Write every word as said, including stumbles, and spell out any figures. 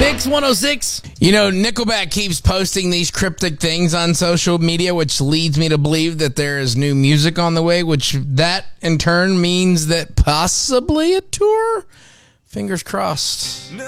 Mix one oh six. You know, Nickelback keeps posting these cryptic things on social media, which leads me to believe that there is new music on the way, which that in turn means that possibly a tour? Fingers crossed.